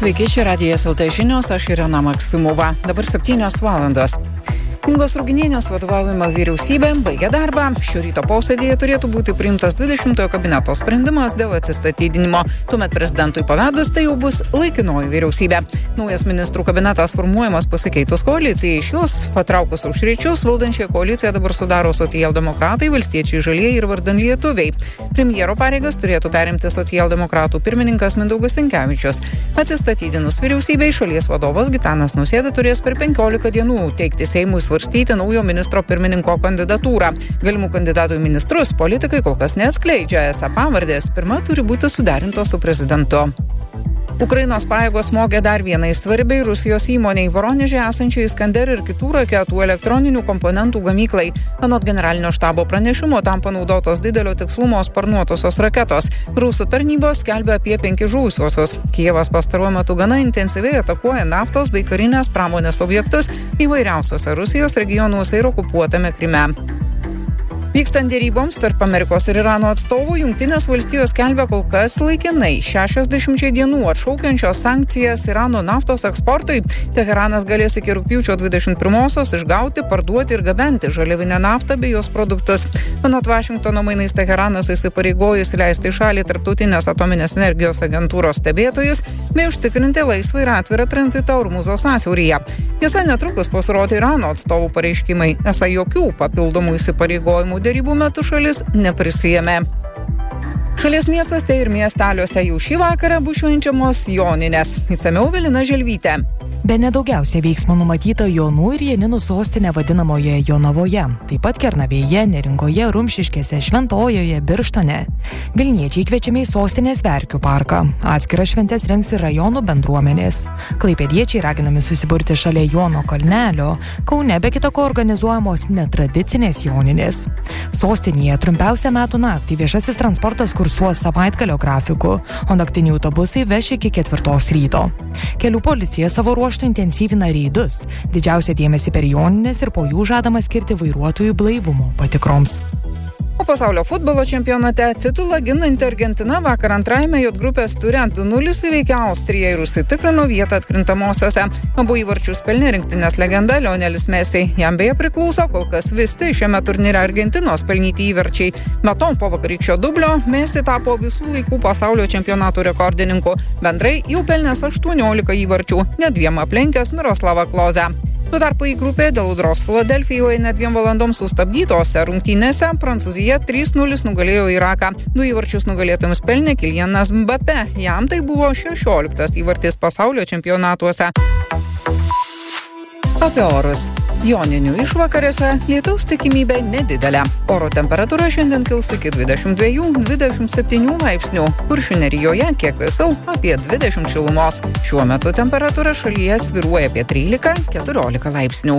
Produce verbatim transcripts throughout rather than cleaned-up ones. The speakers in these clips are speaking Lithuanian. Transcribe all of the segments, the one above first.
Sveiki, čia Radijas L T žinios, aš Irena Maksimova. Dabar septynios valandos. Ingos Ruginienės vadovaujama vyriausybė baigia darbą. Šio ryto posėdėje turėtų būti priimtas dvidešimtojo kabineto sprendimas dėl atsistatydinimo. Tuomet prezidentui pavedus tai jau bus laikinoji vyriausybė. Naujas ministrų kabinetas formuojamas pasikeitus koalicijai. Iš jos patraukus aušriečius valdančiąją koaliciją dabar sudaro socialdemokratai, valstiečiai žalieji ir vardan lietuviai. Premjero pareigas turėtų perimti socialdemokratų pirmininkas Mindaugas Sinkevičius. Atsistatydinus vyriausybei šalies vadovas Gitanas Nausėda turės per penkiolika dienų teikti Seimui svarstyti naujo ministro pirmininko kandidatūrą. Galimų kandidatų į ministrus politikai kol kas neatskleidžia, esą pavardės pirma turi būti suderintos su prezidentu. Ukrainos pajėgos smogė dar vienai svarbiai Rusijos įmoniai Voroneže esančiai Iskander ir kitų raketų elektroninių komponentų gamyklai. Anot generalinio štabo pranešimo tam panaudotos didelio tikslumo sparnuotosios raketos. Rusų tarnybos skelbia apie penkis žuvusiuosius. Kijevas pastaruoju metu gana intensyviai atakuoja naftos bei karinės pramonės objektus įvairiausiose Rusijos regionuose ir okupuotame Kryme. Vykstant deryboms tarp Amerikos ir Irano atstovų, Jungtinės valstijos skelbia kol kas laikinai šešiasdešimčiai dienų atšaukiančios sankcijas Irano naftos eksportui. Teheranas galės iki rugpjūčio dvidešimt pirmosios išgauti, parduoti ir gabenti žaliavinę naftą bei jos produktus. Anot Vašingtono mainais Teheranas įsipareigojo įsileisti į šalį tarptautinės atominės energijos agentūros stebėtojus bei užtikrinti laisvą ir atvirą tranzitą Ormuzo sąsiauryje. Tiesa, netrukus pasirodė Irano atstovų pareiškimai, esą jokių papildomų įsipareigojimų derybų metu šalis neprisijėmė. Šalies miestuose ir miesteliuose jau šį vakarą bus švenčiamos Joninės. Išsamiau Evelina Želvytė. Bene daugiausia veiksmų numatyta Jonų ir Janinų sostinė vadinamoje Jonavoje, taip pat Kernavėje, Neringoje, Rumšiškėse, Šventojoje, Birštone. Vilniečiai kviečiami į sostinės Verkių parką. Atskiras šventes rengs ir rajonų bendruomenės. Klaipėdiečiai raginami susiburti šalia Jono kalnelio. Kaune be kita ko organizuojamos netradicinės Joninės. Sostinėje trumpiausią metų naktį viešasis transportas kursuos savaitgalio grafiku, o naktiniai autobusai veš iki ketvirtos ryto. Kelių policija savo ruožtu intensyvina reidus. Didžiausią dėmesį per Jonines ir po jų žadama skirti vairuotojų blaivumo patikroms. O pasaulio futbolo čempionate titulą ginanti Argentina vakar antrajame J grupės ture du nulis įveikė Austriją ir užsitikrino vietą atkrintamosiose. Abu įvarčius pelnė rinktinės legenda Lionelis Messi. Jam beje priklauso kol kas visi šiame turnyre Argentinos pelnyti įvarčiai. Metom po vakarykščio dublio Messi tapo visų laikų pasaulio čempionatų rekordininku. Bendrai jau pelnęs aštuoniolika įvarčių, net dviem aplenkęs Miroslavą Klozę. Tuo tarpu į grupę dėl audros Filadelfijoje net dviem valandoms sustabdytose rungtynėse Prancūzija trys nulis nugalėjo Iraką. Du įvarčius nugalėtojams pelnė Kylianas Mbappé. Jam tai buvo šešioliktas įvartis pasaulio čempionatuose. Apie orus. Joninių išvakarėse lietaus tikimybė nedidelė. Oro temperatūra šiandien kils iki dvidešimt dviejų dvidešimt septynių laipsnių. Kuršių nerijoje kiek vėsiau apie dvidešimt šilumos. Šiuo metu temperatūra šalyje svyruoja apie trylika keturiolika laipsnių.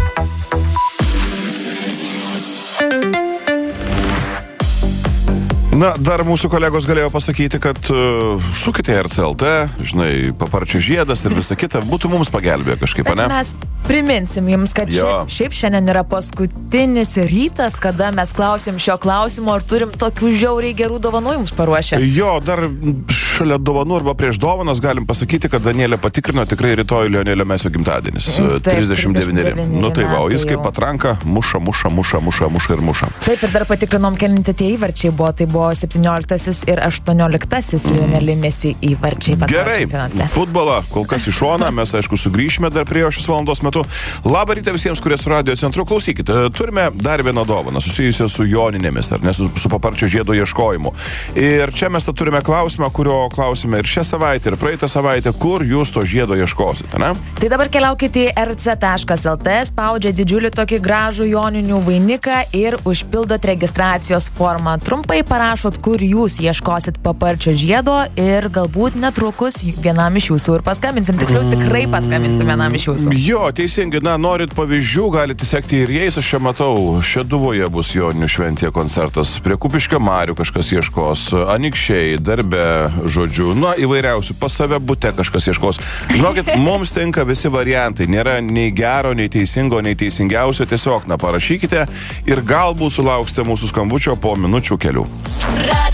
Na, dar mūsų kolegos galėjo pasakyti, kad uh, sukite R C L T, žinai, paparčių žiedas ir visa kita, būtų mums pagelbėję kažkaip, ne? Mes priminsim jums, kad šiaip, šiaip šiandien yra paskutinis rytas, kada mes klausim šio klausimo, ar turim tokių žiauriai gerų dovanų jums paruošę. Jo, dar šalia dovanų arba prieš dovanas galim pasakyti, kad Danielė patikrino tikrai rytoj Lionelio Mesio gimtadienis. Taip, trisdešimt devyneri. Nu tai va, o jis kaip jau. Patranka, muša, muša, muša, muša, muša ir muša. Taip, ir dar patikrinom, kelinti tie įvarčiai buvo, tai buvo septynioliktasis ir aštuonioliktasis mm. Lionelio Messi įvarčiai pasaulio Gerai, čempionate. Futbolą kol kas į šoną, mes aišku sugrįšime dar prie jo šios valandos metu. Labą rytą visiems, kurie su radio centru. Klausykite, turime dar vieną dovaną susijusią su Joninėmis, ar ne, su, su paparčio žiedo ieškojimu. Ir čia mes tą turime klausimą, kurio klausime ir šią savaitę, ir praeitą savaitę, kur jūs to žiedo ieškosite, ne? Tai dabar keliaukite į r c taškas l t, spaudžia didžiulį tokį gražų joninių vainiką ir užpildot registracijos formą. Trumpai parašot, kur jūs ieškosit paparčio žiedo ir galbūt netrukus vienam iš jūsų ir paskambinsim. Tiksliau, tikrai paskambinsim vienam iš jūsų. Jo, teisingai, na, norit pavyzdžių, galite sekti ir jais. Aš čia matau, Šeduvoje bus Joninių šventėje koncertas, prie Kupiškio marių kažkas ieškos, Anykščiai, darbe, žodžiu, na, įvairiausių, pas save bute kažkas ieškos. Žinokit, mums tinka visi variantai, nėra nei gero, nei teisingo, nei teisingiausio, tiesiog, na, parašykite ir galbūt sulauksite mūsų skambučio po minučių kelių.